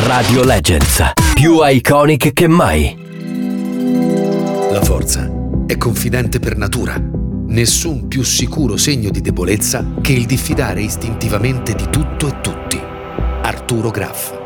Radio Legends, più iconic che mai. La forza è confidente per natura. Nessun più sicuro segno di debolezza che il diffidare istintivamente di tutto e tutti. Arturo Graff.